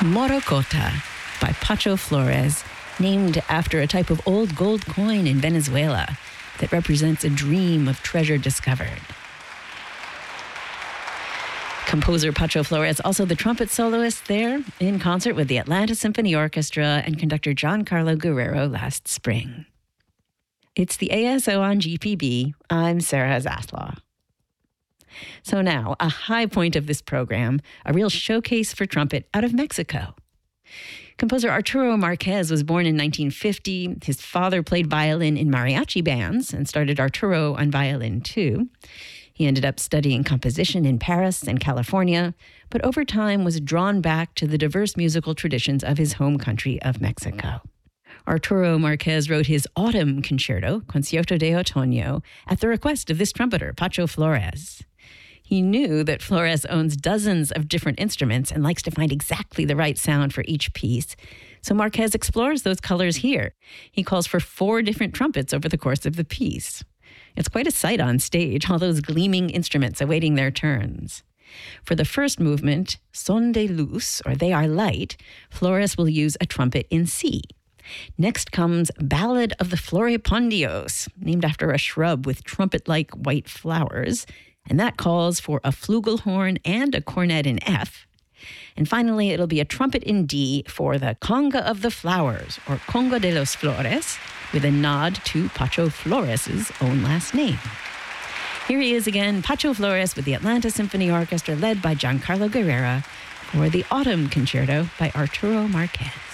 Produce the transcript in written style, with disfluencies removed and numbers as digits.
Morocota by Pacho Flores, named after a type of old gold coin in Venezuela that represents a dream of treasure discovered. Composer Pacho Flores, also the trumpet soloist there, in concert with the Atlanta Symphony Orchestra and conductor Giancarlo Guerrero last spring. It's the ASO on GPB. I'm Sarah Zaslow. So now, a high point of this program, a real showcase for trumpet out of Mexico. Composer Arturo Marquez was born in 1950. His father played violin in mariachi bands and started Arturo on violin too. He ended up studying composition in Paris and California, but over time was drawn back to the diverse musical traditions of his home country of Mexico. Arturo Marquez wrote his Autumn Concerto, Concierto de Otoño, at the request of this trumpeter, Pacho Flores. He knew that Flores owns dozens of different instruments and likes to find exactly the right sound for each piece. So Marquez explores those colors here. He calls for 4 different trumpets over the course of the piece. It's quite a sight on stage, all those gleaming instruments awaiting their turns. For the first movement, Son de Luz, or They Are Light, Flores will use a trumpet in C. Next comes Ballad of the Floripondios, named after a shrub with trumpet-like white flowers, and that calls for a flugelhorn and a cornet in F. And finally, it'll be a trumpet in D for the Conga of the Flowers, or Conga de los Flores, with a nod to Pacho Flores' own last name. Here he is again, Pacho Flores with the Atlanta Symphony Orchestra led by Giancarlo Guerrero for the Autumn Concerto by Arturo Marquez.